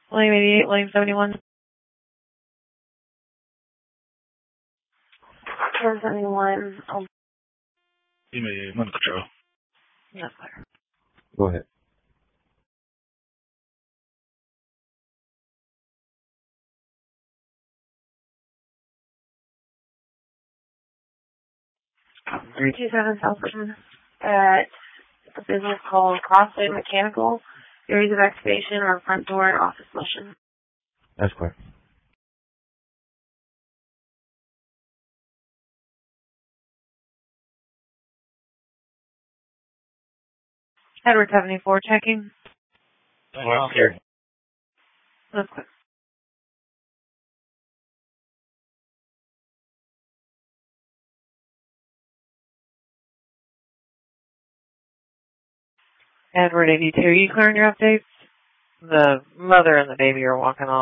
William 88, William 71. 1071. William 88, Monday Control. That's clear. Go ahead. Three two seven Southern at a business called Crossway Mechanical. Areas of excavation or front door and office motion. That's clear. Edward 74 checking. Well, here. That's clear. Edward 82, are you clearing your updates? The mother and the baby are walking off.